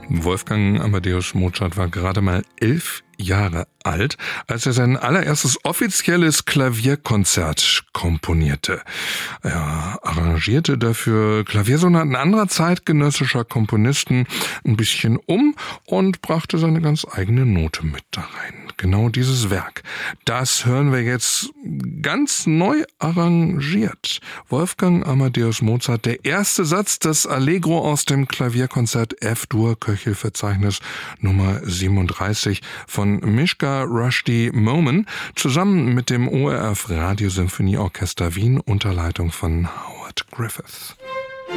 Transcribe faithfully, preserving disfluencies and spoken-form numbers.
Wolfgang Amadeus Mozart war gerade mal elf Jahre alt, als er sein allererstes offizielles Klavierkonzert komponierte. Er arrangierte dafür Klaviersonaten anderer zeitgenössischer Komponisten ein bisschen um und brachte seine ganz eigene Note mit da rein. Genau dieses Werk, das hören wir jetzt ganz neu arrangiert. Wolfgang Amadeus Mozart, der erste Satz des Allegro aus dem Klavierkonzert F-Dur-Köchel-Verzeichnis Nummer siebenunddreißig von Mishka Rushdie Momen zusammen mit dem O R F Radiosymphonieorchester Wien unter Leitung von Howard Griffith.